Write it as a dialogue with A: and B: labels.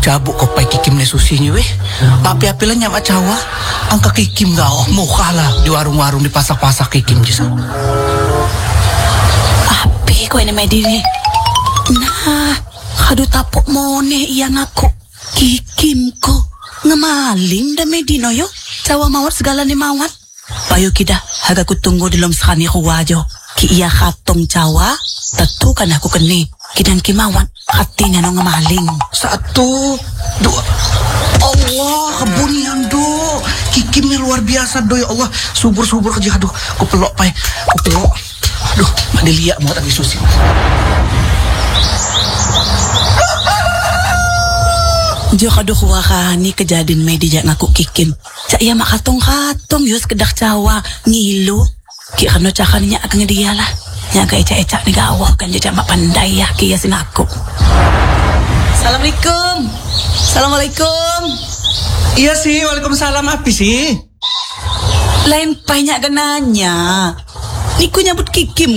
A: Cabuk ko pa'y kikim na susi niyo Mapi-api lang niya macawa. Ang kakikim nga mukha lah di warung-warung di pasak-pasak kikim di sa.
B: Api ko ini medini. Nah, kadu tapok mone iya ngaku. Kikim ko. Ngemaling da medino yo. Cawa mawat segala ni mawat. Payo kita haga ku tunggu dalam sekani ku wajo. Ki iya katong cawa. Tentu kan aku keni. Kidang kimawat hatinya no ngemaling.
A: 1, 2. Allah, kebunian do. Kikimnya luar biasa do ya Allah. Subur-subur kerja aduh. Ku pelok pai. Ku pelok. Aduh, mak dilihat mau lagi susi.
B: Jo kaduh wakani kejadian media ngaku kikim. Cak iya mak katong-katong yus kedak cawa ngilu. Ki kano cakaninya agak dia lah. Nyaga eca-eca ni gawah kan dia mak pandai ya ki ya sing aku. Assalamualaikum. Assalamualaikum.
A: Iya sih, waalaikumsalam api sih.
B: Lain banyak genanya. Niku nyambut kikim